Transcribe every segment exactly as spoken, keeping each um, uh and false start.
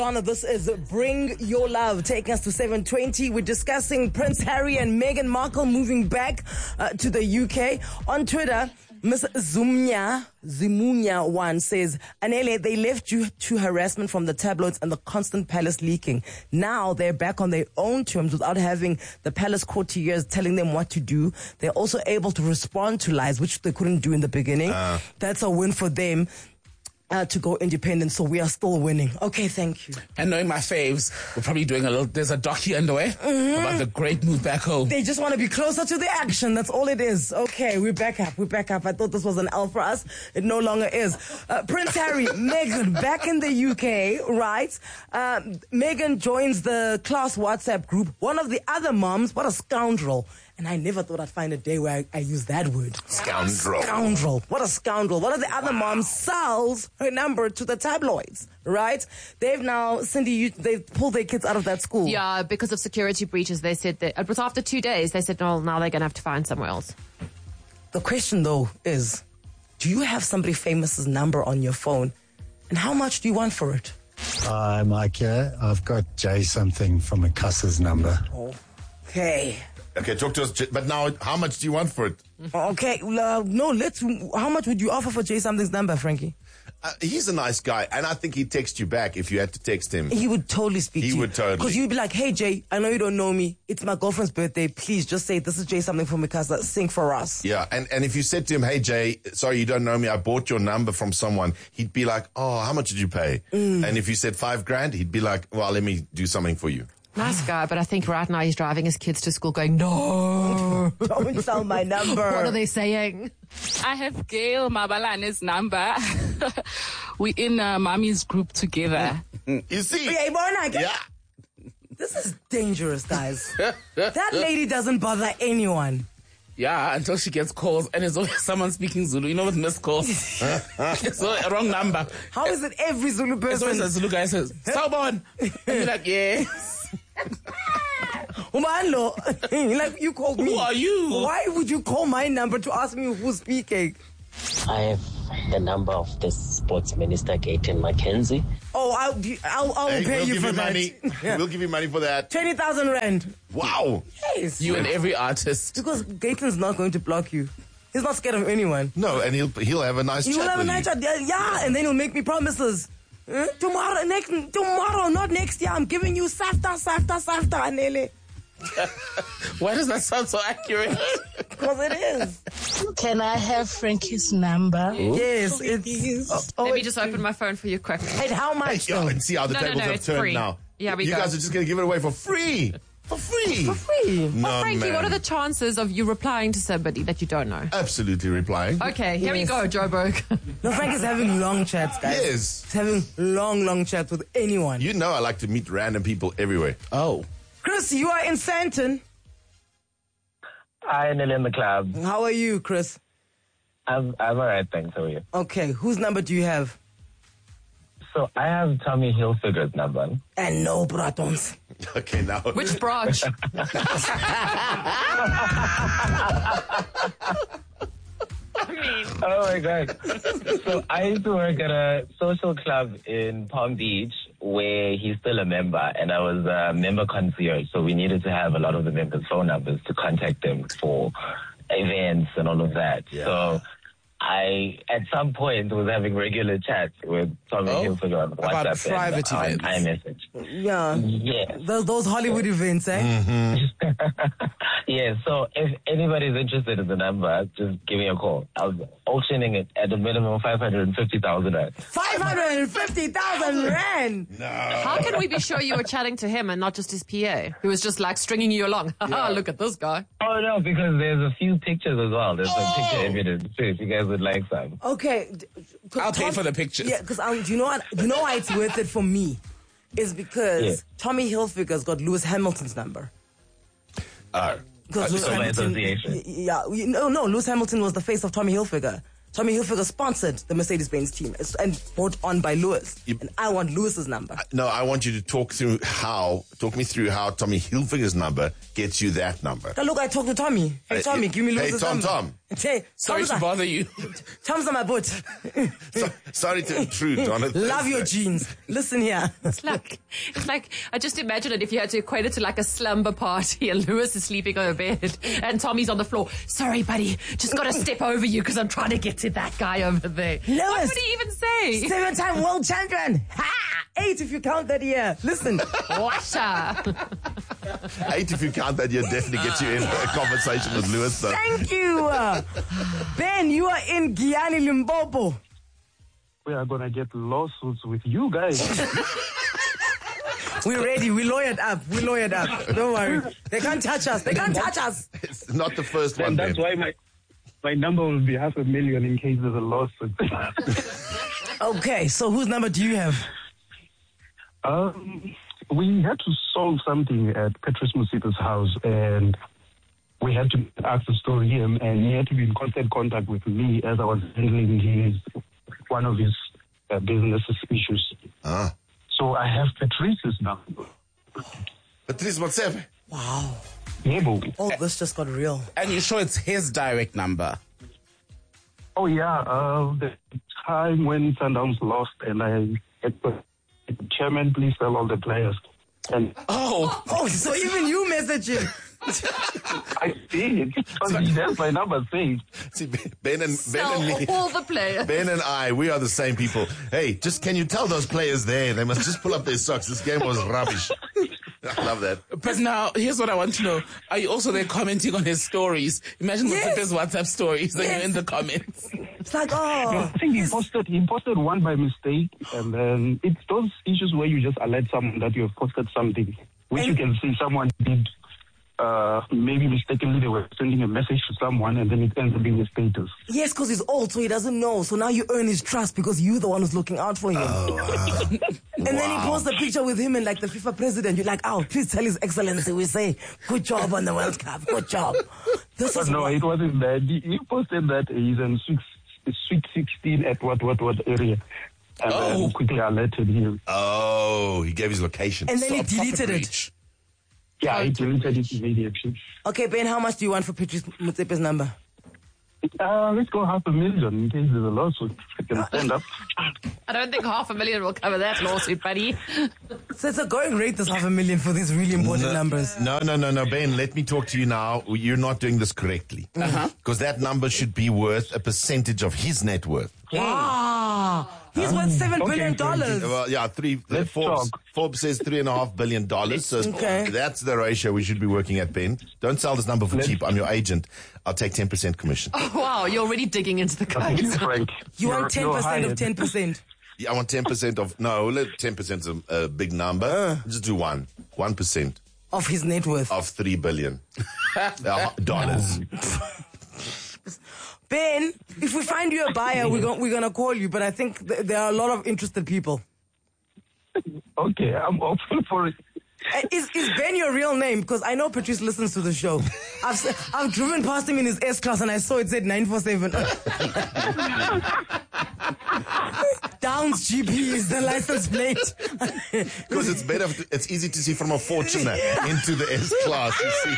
Donna, this is Bring Your Love, taking us to seven twenty. We're discussing Prince Harry and Meghan Markle moving back uh, to the U K. On Twitter, Miss Zumnya, Zimunya one says, Anele, they left due to harassment from the tabloids and the constant palace leaking. Now they're back on their own terms without having the palace courtiers telling them what to do. They're also able to respond to lies, which they couldn't do in the beginning. Uh. That's a win for them. Uh, to go independent, so we are still winning. Okay, thank you. And knowing my faves, we're probably doing a little, there's a docu underway mm-hmm. about the great move back home. They just want to be closer to the action, that's all it is. Okay, we're back up, we're back up. I thought this was an L for us, it no longer is. Uh, Prince Harry, Meghan, back in the U K, right? Uh, Meghan joins the class WhatsApp group. One of the other moms, what a scoundrel. And I never thought I'd find a day where I, I use that word. Scoundrel. Scoundrel. What a scoundrel. One of the other wow. moms sells her number to the tabloids, right? They've now, Cindy, you, they've pulled their kids out of that school. Yeah, because of security breaches. They said that, it was after two days, they said, no, now they're going to have to find somewhere else. The question, though, is, do you have somebody famous's number on your phone? And how much do you want for it? Hi, Mike here. I've got Jay something from a cuss's number. Okay. Okay, talk to us. But now, how much do you want for it? Okay, uh, no, let's. How much would you offer for Jay Something's number, Frankie? Uh, he's a nice guy, and I think he'd text you back if you had to text him. He would totally speak he to you. He would totally. Because you'd be like, hey, Jay, I know you don't know me. It's my girlfriend's birthday. Please just say, this is Jay Something from Mikasa. Sing for us. Yeah, and, and if you said to him, hey, Jay, sorry, you don't know me. I bought your number from someone. He'd be like, oh, how much did you pay? Mm. And if you said five grand, he'd be like, well, let me do something for you. Nice guy, but I think right now he's driving his kids to school going, no. Don't sell my number. What are they saying? I have Gail Mabalane's number. We're in uh, Mommy's group together. You see? Hey, Bona, yeah. This is dangerous, guys. That lady doesn't bother anyone. Yeah, until she gets calls and it's always someone speaking Zulu. You know, with missed calls. It's a wrong number. How is it every Zulu person? It's always a Zulu guy says, Sawubona. And you're like, yes. Umalo, like you called me. Who are you? Why would you call my number to ask me who's speaking? I have the number of the sports minister, Gayton Mackenzie. Oh, I'll I'll, I'll hey, pay we'll you give for you that. Money. Yeah. We'll give you money for that. Twenty thousand rand. Wow. Yes. You and every artist. Because Gayton's not going to block you. He's not scared of anyone. No, and he'll he'll have a nice he chat. He'll have a nice chat. Yeah, yeah, and then he'll make me promises. Eh? Tomorrow, next, tomorrow, not next year. I'm giving you safta, safta, safta, Anele. Why does that sound so accurate? Because it is. Can I have Frankie's number? Ooh. Yes, it's. Oh, oh, Let me just open my phone for you quick. And how much? Hey, yo, and see how the no, tables no, no, have turned free. now. Yeah, we you go. guys are just going to give it away for free. For free. For free. No, well, Frankie, man. what are the chances of you replying to somebody that you don't know? Absolutely replying. Okay, here yes. we go, Joe Berg. No, Frankie's having long chats, guys. Yes. He's having long, long chats with anyone. You know I like to meet random people everywhere. Oh. Chris, you are in Sandton. Hi, Nelly in the club. How are you, Chris? I'm, I'm all right, thanks. How are you? Okay, whose number do you have? So I have Tommy Hilfiger's number. And no Bratons. Okay, now. Which branch? Oh my God. So I used to work at a social club in Palm Beach where he's still a member, and I was a member concierge, so we needed to have a lot of the members' phone numbers to contact them for events and all of that. Yeah. So I, at some point, was having regular chats with Tommy oh, Hilfiger on about WhatsApp private and on events. iMessage. Yeah. Yes. Those, those Hollywood events, eh? Mm-hmm. Yeah, so if anybody's interested in the number, just give me a call. I was auctioning it at a minimum of five hundred fifty thousand rand. five hundred fifty thousand rand? No. How can we be sure you were chatting to him and not just his P A, who was just like stringing you along? Yeah. Look at this guy. Oh, no, because there's a few pictures as well. There's Oh. some picture evidence, too, if you guys would like some. Okay. I'll pay Tom, for the pictures. Yeah, because um, do you know what? You know why it's worth it for me? Is because Yeah. Tommy Hilfiger's got Lewis Hamilton's number. Oh. Because Uh, Lewis so by Hamilton, association. yeah, you- no, no, Lewis Hamilton was the face of Tommy Hilfiger. Tommy Hilfiger sponsored the Mercedes-Benz team it's- and brought on by Lewis. You- and I want Lewis's number. No, I want you to talk through how, talk me through how Tommy Hilfiger's number gets you that number. Now look, I talked to Tommy. Hey, Hey, Tommy, give me hey, Lewis's Tom, number. Tom. Hey, Sorry Tom's to on- bother you. Tom's on my boot. So, sorry to intrude on it. Love your jeans. Listen here. It's like, it's like, I just imagine it if you had to equate it to like a slumber party and Lewis is sleeping on a bed and Tommy's on the floor. Sorry, buddy, just got to step over you because I'm trying to get to that guy over there. What Lewis. would he even say? Seven-time world champion. Ha! Eight if you count that year. Listen. What? Eight, if you count that, you definitely get you in a conversation with Lewis, though. Thank you. Uh, Ben, you are in Giyani, Limpopo. We are gonna get lawsuits with you guys. We're ready. We lawyered up. We lawyered up. Don't worry. They can't touch us. They can't touch us. It's not the first one, And that's Ben. why my my number will be half a million in case there's a lawsuit. Okay, so whose number do you have? um, we had to solve something at Patrice Musita's house, and we had to ask the story him, and he had to be in constant contact with me as I was handling his one of his uh, business issues. Ah. So I have Patrice's number. Patrice Motsepe. Wow. Yebo. Oh, this just got real. And you're sure it's his direct number? Oh yeah, uh, the time when Sundowns lost, and I had the chairman, please tell all the players. And Oh, Oh, so even you message him. I did, because that's my number saved. See, Ben and, Ben Sell and me. all the players. Ben and I, we are the same people. Hey, just can you tell those players there, they must just pull up their socks. This game was rubbish. I love that. but now here's what I want to know. Are you also there commenting on his stories? Imagine Yes. yes. his WhatsApp stories and Yes. you're in the comments. It's like, oh. I think he posted, he posted one by mistake, and then it's those issues where you just alert someone that you have posted something, which you can see someone did. Uh, maybe mistakenly they were sending a message to someone, and then it ends up being a status. Yes, because he's old, so he doesn't know. So now you earn his trust because you're the one who's looking out for him. And then he posts a picture with him and like the FIFA president. You're like, oh, please tell His Excellency we say, good job on the World Cup. Good job. This But is no, what- it wasn't that. He he posted that he's in sweet, sweet sixteen at what, what, what area. And Oh. then quickly alerted him. Oh, he gave his location. and then he So, proper deleted it. breach. Yeah, he deleted it immediately. Okay, Ben, how much do you want for Patrice Motsepe's number? Uh, let's go half a million in case there's a lawsuit. I can stand up. I don't think half a million will cover that lawsuit, buddy. So it's a going rate, this half a million for these really important numbers. No, no, no, no, Ben, let me talk to you now. You're not doing this correctly. Uh-huh. Because that number should be worth a percentage of his net worth. Ah, he's worth seven Okay, billion dollars. Well, yeah, three. Let's Forbes, talk. Forbes says three and a half billion dollars. So Okay. that's the ratio we should be working at, Ben. Don't sell this number for Let's- cheap. I'm your agent. I'll take ten percent commission. Wow, you're already digging into the Thank you, guys. Frank. You You're- want ten you're percent of hired. ten percent. Yeah, I want ten percent of, no, let- ten percent is a, a big number. Uh. Just do one. one percent Of his net worth. of three billion dollars. Ben, if we find you a buyer, we're going we're gonna call you. But I think th- there are a lot of interested people. Okay, I'm open for it. Uh, Is is Ben your real name? Because I know Patrice listens to the show. I've s- I've driven past him in his S class and I saw it said nine four seven. Downs G P is the license plate. Because it's better, to, it's easy to see from a Fortuner into the S class, you see.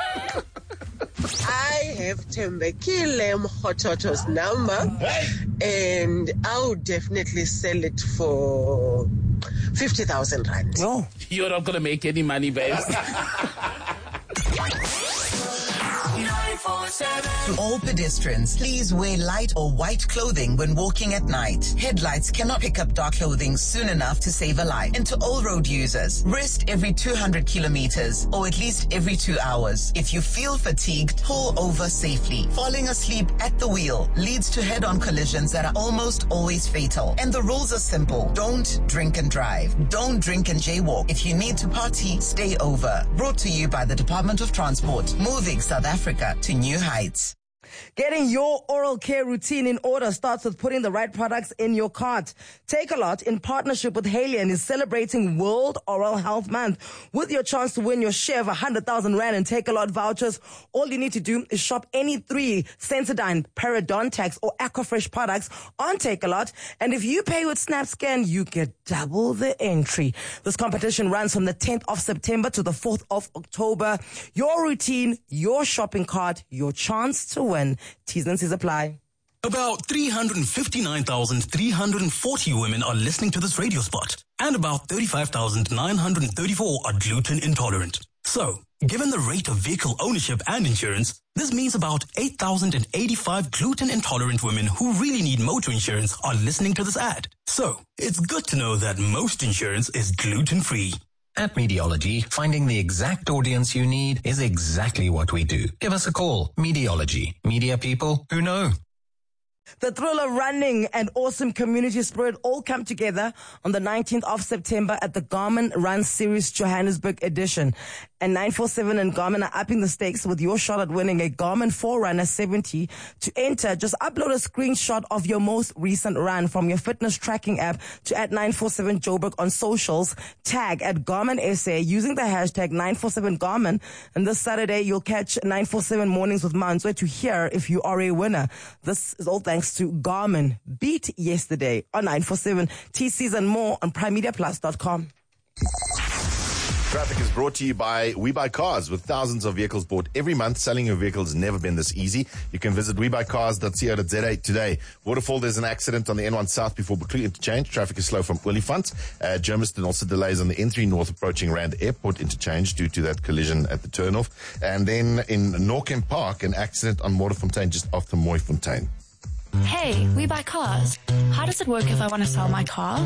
I have Tembekile Mhototo's number, and I'll definitely sell it for fifty thousand rand. No. You're not going to make any money, babes. To all pedestrians, please wear light or white clothing when walking at night. Headlights cannot pick up dark clothing soon enough to save a life. And to all road users, rest every two hundred kilometers or at least every two hours. If you feel fatigued, pull over safely. Falling asleep at the wheel leads to head-on collisions that are almost always fatal. And the rules are simple. Don't drink and drive. Don't drink and jaywalk. If you need to party, stay over. Brought to you by the Department of Transport, moving South Africa to new heights. Getting your oral care routine in order starts with putting the right products in your cart. Takealot, in partnership with Halion, is celebrating World Oral Health Month with your chance to win your share of one hundred thousand rand in Takealot vouchers. All you need to do is shop any three Sensodyne, Parodontax, or Aquafresh products on Takealot, and if you pay with SnapScan, you get double the entry. This competition runs from the tenth of September to the fourth of October. Your routine, your shopping cart, your chance to win. T's and C's apply. About three hundred fifty-nine thousand three hundred forty women are listening to this radio spot, and about thirty-five thousand nine hundred thirty-four are gluten intolerant. So, given the rate of vehicle ownership and insurance, this means about eight thousand eighty-five gluten intolerant women who really need motor insurance are listening to this ad. So, it's good to know that most insurance is gluten free. At Mediology, finding the exact audience you need is exactly what we do. Give us a call. Mediology. Media people who know. The thrill of running and awesome community spirit all come together on the nineteenth of September at the Garmin Run Series Johannesburg edition. And nine four seven and Garmin are upping the stakes with your shot at winning a Garmin Forerunner seventy. To enter, just upload a screenshot of your most recent run from your fitness tracking app to at nine four seven Joburg on socials. Tag at Garmin S A using the hashtag nine four seven Garmin. And this Saturday, you'll catch nine four seven Mornings with Manzwe to hear if you are a winner. This is all thanks to Garmin. Beat yesterday on nine four seven. T Cs and more on prime media plus dot com. Traffic is brought to you by We Buy Cars. With thousands of vehicles bought every month, selling your vehicle has never been this easy. You can visit we buy cars dot co dot za today. Waterfall, there's an accident on the N one South before Bukley Interchange. Traffic is slow from Olifant. Uh, Germiston, also delays on the N three North approaching Rand Airport Interchange due to that collision at the turnoff. And then in Norchem Park, an accident on Waterfontein just after Mooifontein. Hey, We Buy Cars. How does it work if I want to sell my car?